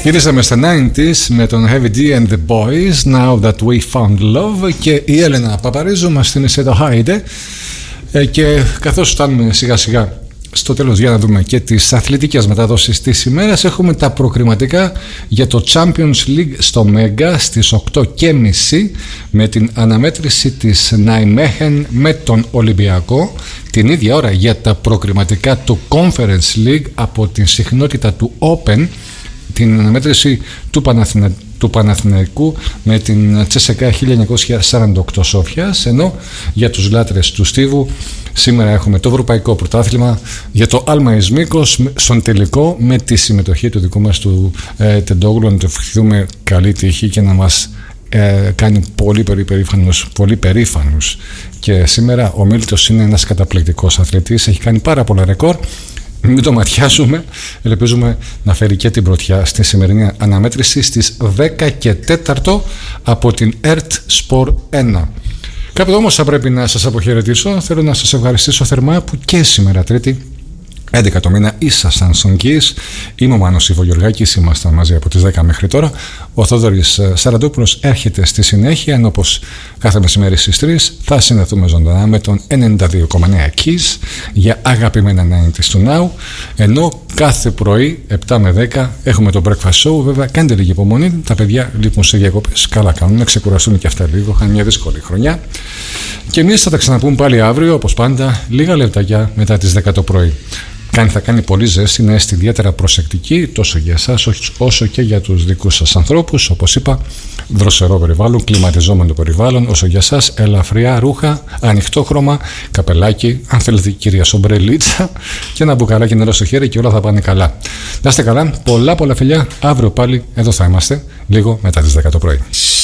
Γυρίσαμε στα 90s με τον Heavy D and the Boys, Now That We Found Love, και η Έλενα Παπαρίζου μας θύμισε το Haide. Και καθώς φτάνουμε σιγά σιγά στο τέλος, για να δούμε και τις αθλητικές μεταδόσεις της ημέρας, έχουμε τα προκριματικά για το Champions League στο Μέγκα στις 8:30 με την αναμέτρηση της Ναϊμέχεν με τον Ολυμπιακό. Την ίδια ώρα για τα προκριματικά του Conference League από την συχνότητα του Open, την αναμέτρηση του Παναθηναϊκού με την Τσέσσεκα 1948 Σόφιας. Ενώ για τους λάτρες του στίβου σήμερα έχουμε το Ευρωπαϊκό Πρωτάθλημα για το Άλμα Ισμίκος στον τελικό, με τη συμμετοχή του δικού μας του Τεντόγλου. Να του ευχηθούμε καλή τύχη και να μας κάνει πολύ περήφανους. Και σήμερα ο Μίλτος είναι ένας καταπληκτικός αθλητής, έχει κάνει πάρα πολλά ρεκόρ. Μην το ματιάσουμε, ελπίζουμε να φέρει και την πρωτιά στη σημερινή αναμέτρηση στις 10:04 από την ΕΡΤ Σπορ 1. Κάποτε όμως θα πρέπει να σας αποχαιρετήσω. Θέλω να σας ευχαριστήσω θερμά που και σήμερα Τρίτη 11 το μήνα ήσασταν στον Kiss. Είμαι ο Μάνος Ιβογιοργάκης, ήμασταν μαζί από τις 10 μέχρι τώρα. Ο Θόδωρης Σαραντούπουλος έρχεται στη συνέχεια, ενώ όπως κάθε μεσημέρι στις 3 θα συνδεθούμε ζωντανά με τον 92,9 Kiss για αγαπημένα 90's του Now. Ενώ κάθε πρωί 7 με 10 έχουμε το Breakfast Show. Βέβαια κάντε λίγη υπομονή, τα παιδιά λείπουν σε διακοπές, καλά κάνουν, να ξεκουραστούν και αυτά λίγο, είχαν μια δύσκολη χρονιά. Και εμείς θα τα ξαναπούμε πάλι αύριο, όπως πάντα, λίγα λεπτάκια μετά τις 10 το πρωί. Θα κάνει πολύ ζέστη, να είστε ιδιαίτερα προσεκτικοί τόσο για εσάς όσο και για τους δικούς σας ανθρώπους. Όπως είπα, δροσερό περιβάλλον, κλιματιζόμενο περιβάλλον. Όσο για εσάς, ελαφριά ρούχα, ανοιχτό χρώμα, καπελάκι, αν θέλετε κυρία σομπρελίτσα, και ένα μπουκαλάκι νερό στο χέρι και όλα θα πάνε καλά. Να είστε καλά, πολλά φιλιά. Αύριο πάλι εδώ θα είμαστε, λίγο μετά τις 10 το πρωί.